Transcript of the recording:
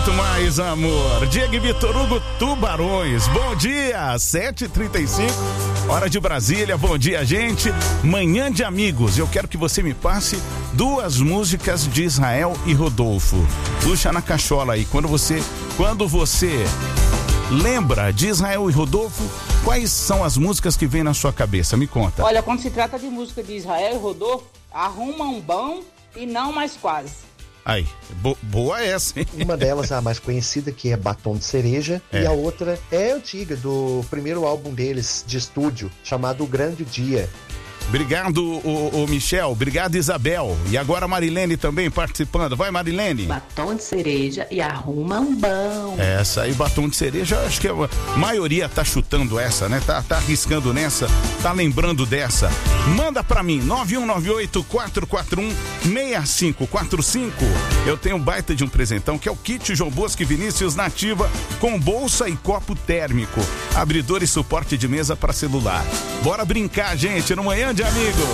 muito mais, amor. Diego e Vitor Hugo, Tubarões. Bom dia, 7h35, hora de Brasília. Bom dia, gente. Manhã de amigos. Eu quero que você me passe 2 músicas de Israel e Rodolfo. Puxa na cachola aí. Quando você lembra de Israel e Rodolfo, quais são as músicas que vêm na sua cabeça? Me conta. Olha, quando se trata de música de Israel e Rodolfo, Arruma um Bom e Não Mais Quase. Aí, boa essa, hein? Uma delas, a mais conhecida, que é Batom de Cereja, e a outra é antiga, do primeiro álbum deles, de estúdio, chamado O Grande Dia. Obrigado, o Michel. Obrigado, Isabel. E agora a Marilene também participando. Vai, Marilene. Batom de Cereja e Arruma um Bom. Essa aí, Batom de Cereja, acho que a maioria tá chutando essa, né? Tá arriscando nessa, tá lembrando dessa. Manda pra mim, 9198-441-6545. Eu tenho um baita de um presentão, que é o kit João Bosco e Vinícius Nativa, com bolsa e copo térmico, abridor e suporte de mesa para celular. Bora brincar, gente, no Manhã de Amigos.